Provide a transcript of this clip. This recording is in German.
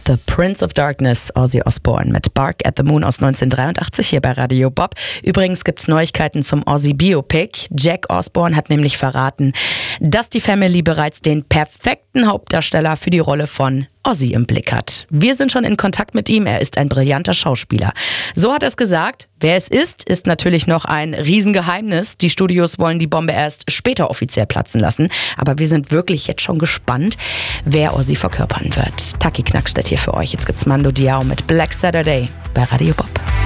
The Prince of Darkness, Ozzy Osbourne mit Bark at the Moon aus 1983 hier bei Radio Bob. Übrigens gibt's Neuigkeiten zum Ozzy-Biopic. Jack Osbourne hat nämlich verraten, dass die Family bereits den perfekten Hauptdarsteller für die Rolle von Ozzy im Blick hat. Wir sind schon in Kontakt mit ihm, er ist ein brillanter Schauspieler. So hat er es gesagt. Wer es ist natürlich noch ein Riesengeheimnis. Die Studios wollen die Bombe erst später offiziell platzen lassen. Aber wir sind wirklich jetzt schon gespannt, wer Ozzy verkörpern wird. Taki Knackstedt hier für euch. Jetzt gibt's Mando Diao mit Black Saturday bei Radio Bob.